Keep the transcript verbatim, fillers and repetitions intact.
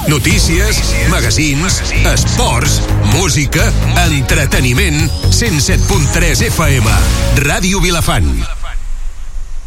Notícies, magazins, esports, música, entreteniment. cent set punt tres F M. Ràdio Vilafant.